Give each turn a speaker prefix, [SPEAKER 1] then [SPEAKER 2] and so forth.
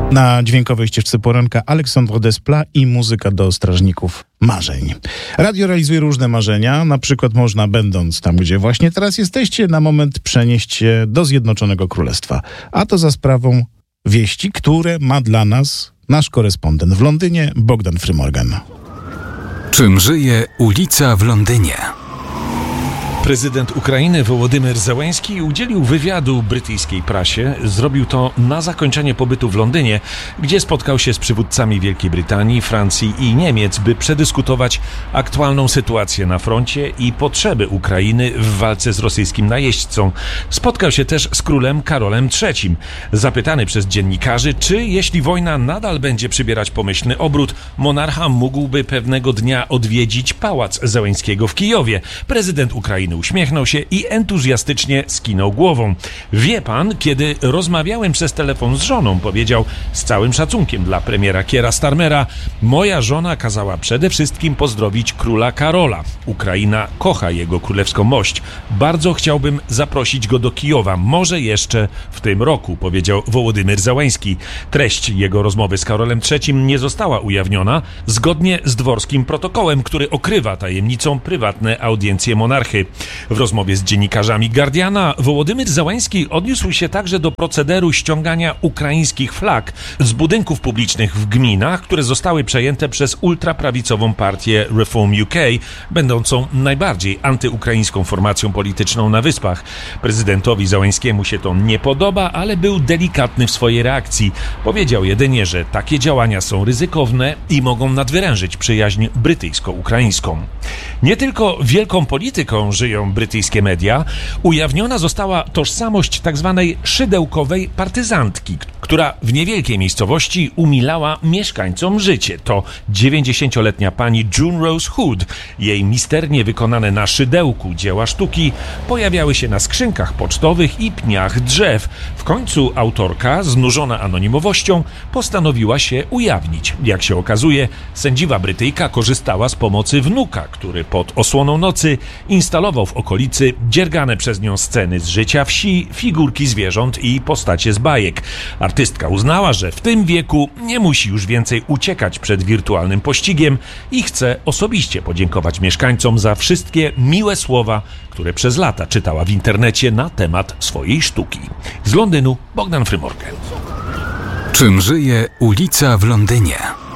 [SPEAKER 1] Na dźwiękowej ścieżce poranka Alexandre Desplat i muzyka do strażników marzeń. Radio realizuje różne marzenia, na przykład można, będąc tam, gdzie właśnie teraz jesteście, na moment przenieść się do Zjednoczonego Królestwa. A to za sprawą wieści, które ma dla nas nasz korespondent w Londynie, Bogdan Frymorgan.
[SPEAKER 2] Czym żyje ulica w Londynie?
[SPEAKER 3] Prezydent Ukrainy Wołodymyr Zełenski udzielił wywiadu brytyjskiej prasie. Zrobił to na zakończenie pobytu w Londynie, gdzie spotkał się z przywódcami Wielkiej Brytanii, Francji i Niemiec, by przedyskutować aktualną sytuację na froncie i potrzeby Ukrainy w walce z rosyjskim najeźdźcą. Spotkał się też z królem Karolem III. Zapytany przez dziennikarzy, czy jeśli wojna nadal będzie przybierać pomyślny obrót, monarcha mógłby pewnego dnia odwiedzić pałac Zełenskiego w Kijowie. Prezydent Ukrainy uśmiechnął się i entuzjastycznie skinął głową. Wie pan, kiedy rozmawiałem przez telefon z żoną, powiedział z całym szacunkiem dla premiera Keira Starmera, moja żona kazała przede wszystkim pozdrowić króla Karola. Ukraina kocha jego królewską mość. Bardzo chciałbym zaprosić go do Kijowa, może jeszcze w tym roku, powiedział Wołodymyr Zełenski. Treść jego rozmowy z Karolem III nie została ujawniona, zgodnie z dworskim protokołem, który okrywa tajemnicą prywatne audiencje monarchy. W rozmowie z dziennikarzami Guardiana Wołodymyr Zełenski odniósł się także do procederu ściągania ukraińskich flag z budynków publicznych w gminach, które zostały przejęte przez ultraprawicową partię Reform UK, będącą najbardziej antyukraińską formacją polityczną na Wyspach. Prezydentowi Zełenskiemu się to nie podoba, ale był delikatny w swojej reakcji. Powiedział jedynie, że takie działania są ryzykowne i mogą nadwyrężyć przyjaźń brytyjsko-ukraińską. Nie tylko wielką polityką żyją brytyjskie media. Ujawniona została tożsamość tzw. szydełkowej partyzantki, która w niewielkiej miejscowości umilała mieszkańcom życie. To 90-letnia pani June Rose Hood. Jej misternie wykonane na szydełku dzieła sztuki pojawiały się na skrzynkach pocztowych i pniach drzew. W końcu autorka, znużona anonimowością, postanowiła się ujawnić. Jak się okazuje, sędziwa Brytyjka korzystała z pomocy wnuka, który pod osłoną nocy instalował w okolicy dziergane przez nią sceny z życia wsi, figurki zwierząt i postacie z bajek. Artystka uznała, że w tym wieku nie musi już więcej uciekać przed wirtualnym pościgiem i chce osobiście podziękować mieszkańcom za wszystkie miłe słowa, które przez lata czytała w internecie na temat swojej sztuki. Z Londynu Bogdan Frymorgan.
[SPEAKER 2] Czym żyje ulica w Londynie?